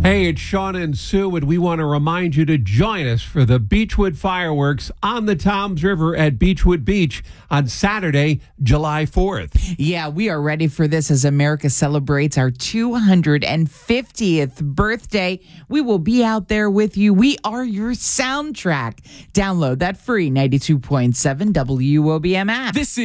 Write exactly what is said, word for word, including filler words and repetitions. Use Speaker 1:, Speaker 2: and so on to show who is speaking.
Speaker 1: Hey, it's Sean and Sue, and we want to remind you to join us for the Beechwood fireworks on the Toms River at Beechwood Beach on Saturday, July fourth.
Speaker 2: Yeah, we are ready for this as America celebrates our two hundred fiftieth birthday. We will be out there with you. We are your soundtrack. Download that free ninety-two point seven W O B M app.
Speaker 3: This is